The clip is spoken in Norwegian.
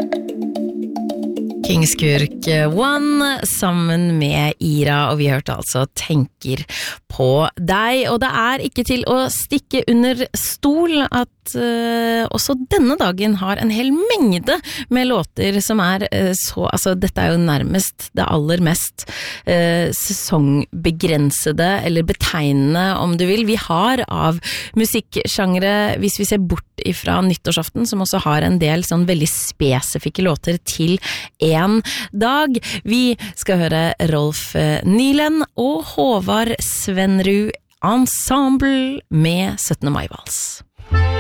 Kingskurk One sammen med Ira, og vi hørte altså Tenker på deg, og det ikke til å stikke under stol at også denne dagen har en hel mengde med låter som så, altså dette jo nærmest det aller mest sesongbegrensede eller betegnende om du vil, vi har av musikksjangre, hvis vi ser bort ifra nyttårsaften, som også har en del sånn veldig spesifikke låter til en dag. Vi skal høre Rolf Nylen og Håvard Svenrud Ensemble med 17. mai-vals.